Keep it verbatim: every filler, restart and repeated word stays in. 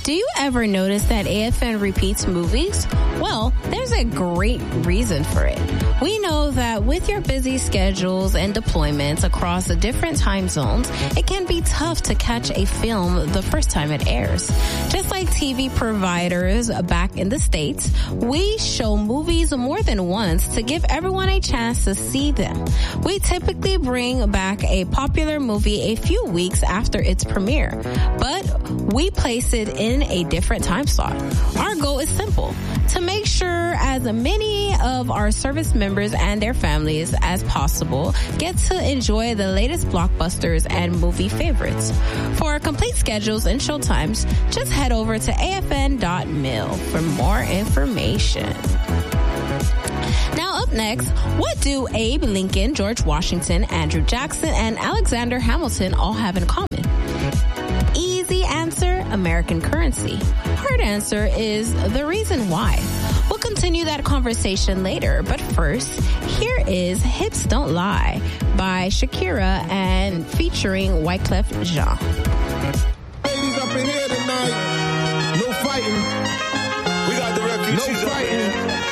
Do you ever notice that A F N repeats movies? Well, there's a great reason for it. We know that with your busy schedules and deployments across the different time zones, it can be tough to catch a film the first time it airs. Just like T V providers back in the States, we show movies more than once to give everyone a chance to see them. We typically bring back a popular movie a few weeks after its premiere, but we place it in a different time slot. Our goal is simple: to make sure as many of our service members and their families as possible get to enjoy the latest blockbusters and movie favorites. For complete schedules and showtimes, just head over to A F N dot mil for more information. Now up next, what do Abe Lincoln, George Washington, Andrew Jackson, and Alexander Hamilton all have in common? Easy answer, American currency. Hard answer is the reason why. We'll continue that conversation later, but first, here is Hips Don't Lie by Shakira and featuring Wyclef Jean.